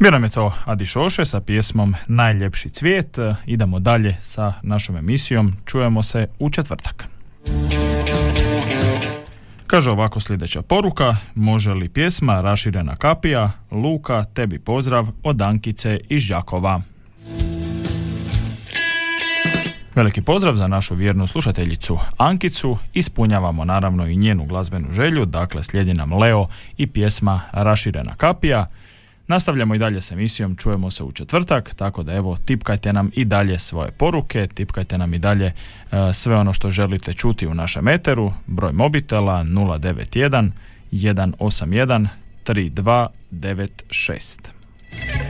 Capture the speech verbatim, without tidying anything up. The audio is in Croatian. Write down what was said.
Bio nam je to Adi Šoše sa pjesmom Najljepši cvijet. Idemo dalje sa našom emisijom. Čujemo se u četvrtak. Kaže ovako sljedeća poruka: može li pjesma Raširena kapija? Luka, tebi pozdrav od Ankice iz Đakova. Veliki pozdrav za našu vjernu slušateljicu Ankicu. Ispunjavamo naravno i njenu glazbenu želju, dakle slijedi nam Leo i pjesma Raširena kapija. Nastavljamo i dalje s emisijom, čujemo se u četvrtak, tako da evo tipkajte nam i dalje svoje poruke, tipkajte nam i dalje uh, sve ono što želite čuti u našem eteru. Broj mobitela nula devet jedan, jedan osam jedan, tri dva devet šest.